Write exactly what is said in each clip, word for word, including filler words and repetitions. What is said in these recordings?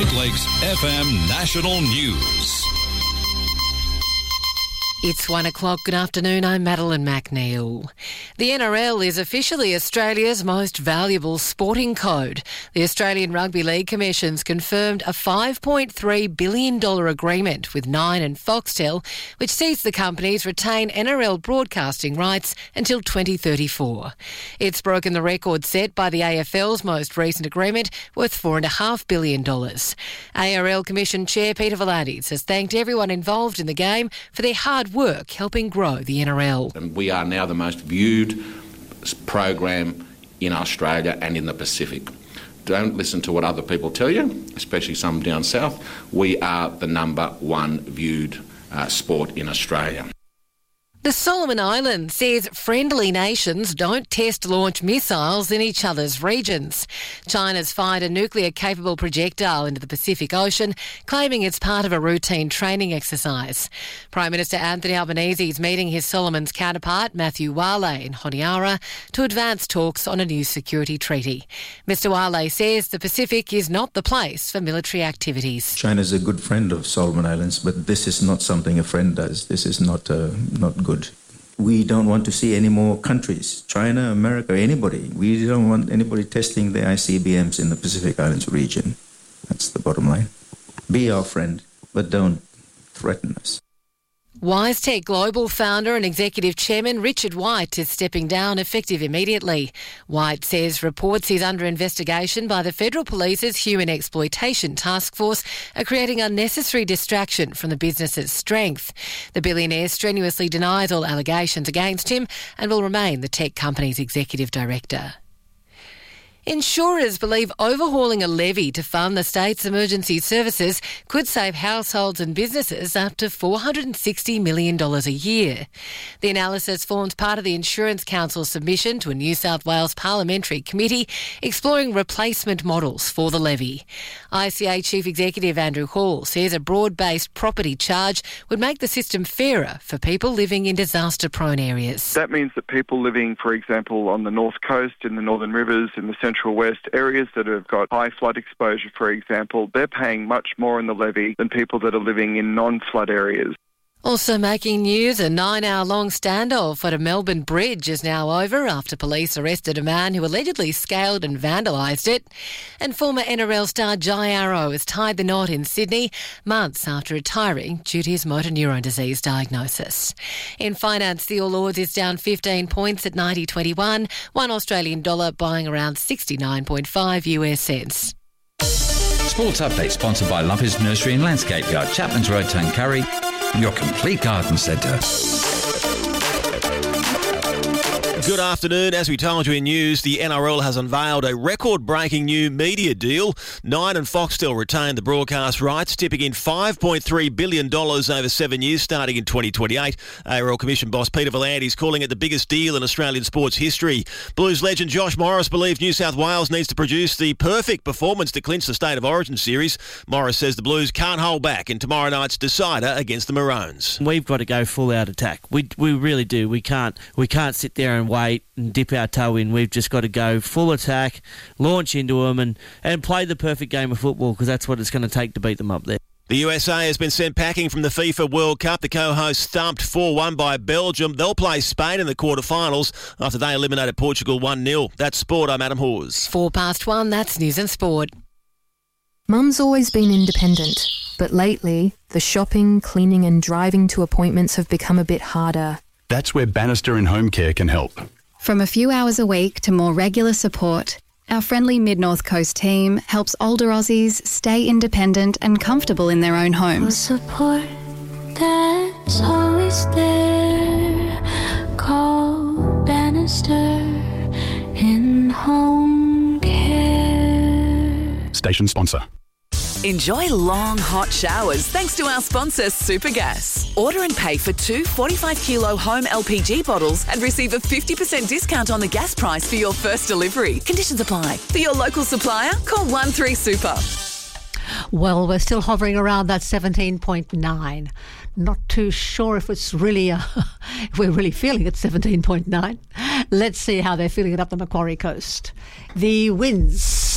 Great Lakes F M National News. It's one o'clock. Good afternoon. I'm Madeline McNeil. The N R L is officially Australia's most valuable sporting code. The Australian Rugby League Commission's confirmed a five point three billion dollars agreement with Nine and Foxtel, which sees the companies retain N R L broadcasting rights until twenty thirty-four. It's broken the record set by the A F L's most recent agreement, worth four point five billion dollars. A R L Commission Chair Peter V'landys has thanked everyone involved in the game for their hard work helping grow the N R L. And we are now the most viewed program in Australia and in the Pacific. Don't listen to what other people tell you, especially some down south. We are the number one viewed uh, sport in Australia. The Solomon Islands says friendly nations don't test launch missiles in each other's regions. China's fired a nuclear-capable projectile into the Pacific Ocean, claiming it's part of a routine training exercise. Prime Minister Anthony Albanese is meeting his Solomons counterpart, Matthew Wale, in Honiara to advance talks on a new security treaty. Mister Wale says the Pacific is not the place for military activities. China's a good friend of Solomon Islands, but this is not something a friend does. This is not, uh, not good. We don't want to see any more countries, China, America, anybody. We don't want anybody testing the I C B Ms in the Pacific Islands region. That's the bottom line. Be our friend, but don't threaten us. WiseTech Global founder and executive chairman Richard White is stepping down effective immediately. White says reports he's under investigation by the Federal Police's Human Exploitation Task Force are creating unnecessary distraction from the business's strength. The billionaire strenuously denies all allegations against him and will remain the tech company's executive director. Insurers believe overhauling a levy to fund the state's emergency services could save households and businesses up to four hundred sixty million dollars a year. The analysis forms part of the Insurance Council's submission to a New South Wales parliamentary committee exploring replacement models for the levy. I C A Chief Executive Andrew Hall says a broad-based property charge would make the system fairer for people living in disaster-prone areas. That means that people living, for example, on the North Coast, in the Northern Rivers, in the Central West, areas that have got high flood exposure, for example, they're paying much more in the levy than people that are living in non-flood areas. Also making news, a nine-hour-long standoff at a Melbourne bridge is now over after police arrested a man who allegedly scaled and vandalised it. And former N R L star Jai Arrow has tied the knot in Sydney months after retiring due to his motor neurone disease diagnosis. In finance, the All Ords is down fifteen points at ninety twenty-one, one Australian dollar buying around sixty-nine point five U S cents. Sports Update sponsored by Lovers Nursery and Landscape Yard, Chapman's Road, Tuncurry. Your complete garden centre. Good afternoon. As we told you in news, the N R L has unveiled a record-breaking new media deal. Nine and Foxtel retain the broadcast rights, tipping in five point three billion dollars over seven years, starting in twenty twenty-eight. A R L Commission boss Peter V'landys is calling it the biggest deal in Australian sports history. Blues legend Josh Morris believes New South Wales needs to produce the perfect performance to clinch the State of Origin series. Morris says the Blues can't hold back in tomorrow night's decider against the Maroons. We've got to go full out attack. We we really do. We can't we can't sit there and wait and dip our toe in. We've just got to go full attack, launch into them and, and play the perfect game of football, because that's what it's going to take to beat them up there. The U S A has been sent packing from the FIFA World Cup. The co-hosts stumped four one by Belgium. They'll play Spain in the quarterfinals after they eliminated Portugal one nil. That's sport. I'm Adam Hawes. Four past one, that's News and Sport. Mum's always been independent, but lately the shopping, cleaning and driving to appointments have become a bit harder. That's where Bannister and Home Care can help. From a few hours a week to more regular support, our friendly Mid-North Coast team helps older Aussies stay independent and comfortable in their own homes. Support that's always there. Call Bannister in Home Care. Station sponsor. Enjoy long, hot showers thanks to our sponsor, Supergas. Order and pay for two forty-five kilo home L P G bottles and receive a fifty percent discount on the gas price for your first delivery. Conditions apply. For your local supplier, call one three super. Well, we're still hovering around that seventeen point nine. Not too sure if it's really, uh, if we're really feeling it, seventeen point nine. Let's see how they're feeling it up the Macquarie Coast. The winds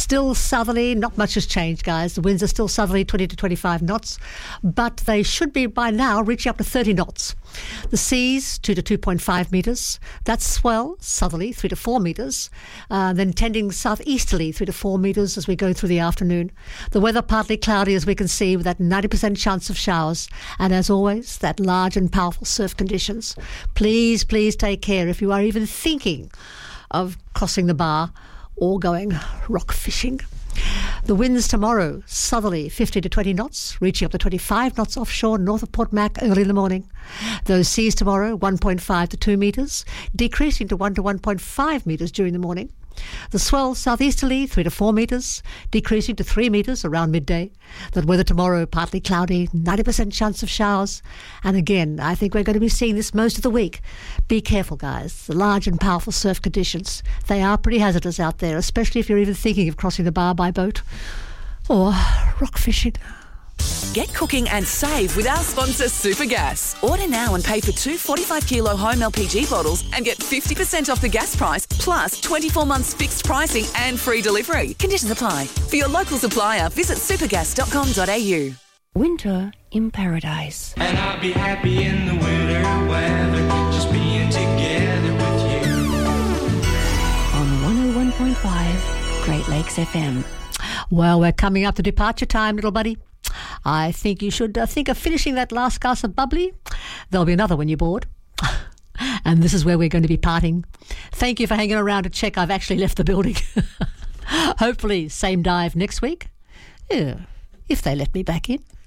Still southerly, not much has changed, guys. The winds are still southerly, twenty to twenty-five knots, but they should be by now reaching up to thirty knots. The seas, two to two point five metres. That's swell, southerly, three to four metres. Uh, then tending southeasterly, three to four metres as we go through the afternoon. The weather partly cloudy, as we can see, with that ninety percent chance of showers. And as always, that large and powerful surf conditions. Please, please take care if you are even thinking of crossing the bar or going rock fishing. The winds tomorrow, southerly, fifty to twenty knots, reaching up to twenty-five knots offshore north of Port Mac early in the morning. Those seas tomorrow, one point five to two metres, decreasing to one to one point five metres during the morning. The swell southeasterly, three to four metres, decreasing to three metres around midday. That weather tomorrow, partly cloudy, ninety percent chance of showers. And again, I think we're going to be seeing this most of the week. Be careful, guys. The large and powerful surf conditions, they are pretty hazardous out there, especially if you're even thinking of crossing the bar by boat or rock fishing. Get cooking and save with our sponsor Supergas. Order now and pay for two forty-five kilo home L P G bottles and get fifty percent off the gas price plus twenty-four months fixed pricing and free delivery. Conditions apply. For your local supplier, visit supergas dot com dot a u. Winter in paradise. And I'll be happy in the winter weather, just being together with you. On one oh one point five Great Lakes F M. Well, we're coming up to departure time, little buddy. I think you should uh, think of finishing that last glass of bubbly. There'll be another when you're bored. And this is where we're going to be parting. Thank you for hanging around to check I've actually left the building. Hopefully, same dive next week. Yeah, if they let me back in.